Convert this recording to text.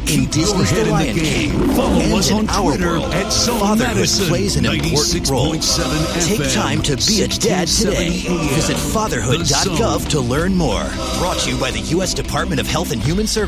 in Disney's The Lion King. Follow And us in on our Twitter world, at Zone fatherhood Madison, plays an important role. 96.7 Take FM, time to be a dad today. 1670 AM. Visit The fatherhood.gov Zone. to learn more. Brought to you by the U.S. Department of Health and Human Services.